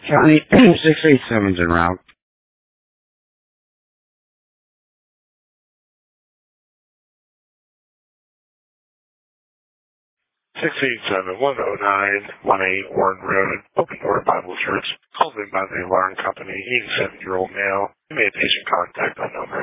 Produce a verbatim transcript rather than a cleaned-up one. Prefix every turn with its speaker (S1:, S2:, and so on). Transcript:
S1: County six eight seven's en route.
S2: six eight seven, one oh nine, one eight Warren Road, Open Door Bible Church, called in by the alarm company, eighty-seven-year-old male. You may have patient contact that number.